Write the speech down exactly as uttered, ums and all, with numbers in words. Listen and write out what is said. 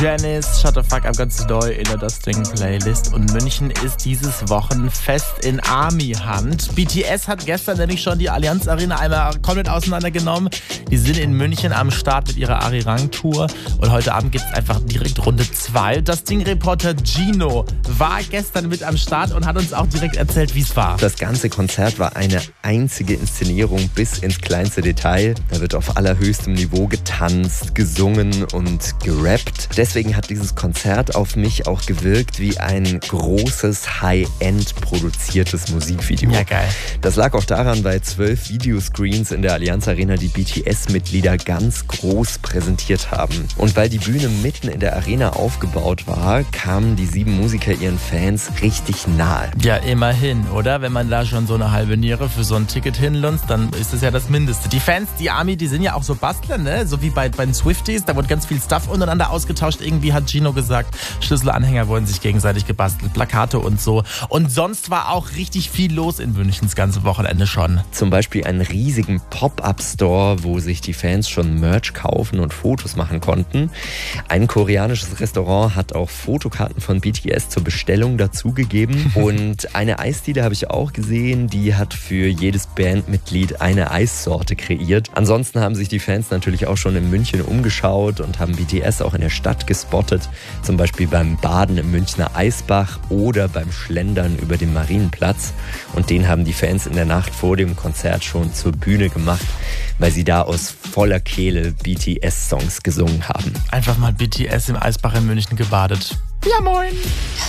Janice, Shut the Fuck Up ganz neu in der Dusting-Playlist. Und München ist dieses Wochenfest in Army-Hand. B T S hat gestern nämlich schon die Allianz Arena einmal komplett auseinandergenommen. Die sind in München am Start mit ihrer Arirang-Tour. Und heute Abend gibt es einfach direkt Runde zwei. Dusting-Reporter Gino war gestern mit am Start und hat uns auch direkt erzählt, wie es war. Das ganze Konzert war eine einzige Inszenierung bis ins kleinste Detail. Da wird auf allerhöchstem Niveau getanzt, gesungen und gerappt. Deswegen hat dieses Konzert auf mich auch gewirkt wie ein großes, High-End produziertes Musikvideo. Ja, geil. Das lag auch daran, weil zwölf Videoscreens in der Allianz Arena die B T S-Mitglieder ganz groß präsentiert haben. Und weil die Bühne mitten in der Arena aufgebaut war, kamen die sieben Musiker ihren Fans richtig nahe. Ja, immerhin, oder? Wenn man da schon so eine halbe Niere für so ein Ticket hinlunzt, dann ist das ja das Mindeste. Die Fans, die Army, die sind ja auch so Bastler, ne? So wie bei, bei den Swifties, da wurde ganz viel Stuff untereinander ausgetauscht. Irgendwie hat Gino gesagt, Schlüsselanhänger wurden sich gegenseitig gebastelt, Plakate und so. Und sonst war auch richtig viel los in München das ganze Wochenende schon. Zum Beispiel einen riesigen Pop-Up-Store, wo sich die Fans schon Merch kaufen und Fotos machen konnten. Ein koreanisches Restaurant hat auch Fotokarten von B T S zur Bestellung dazugegeben. Und eine Eisdiele habe ich auch gesehen, die hat für jedes Bandmitglied eine Eissorte kreiert. Ansonsten haben sich die Fans natürlich auch schon in München umgeschaut und haben B T S auch in der Stadt gespottet, zum Beispiel beim Baden im Münchner Eisbach oder beim Schlendern über den Marienplatz. Und den haben die Fans in der Nacht vor dem Konzert schon zur Bühne gemacht, weil sie da aus voller Kehle B T S-Songs gesungen haben. Einfach mal B T S im Eisbach in München gebadet. Ja, moin!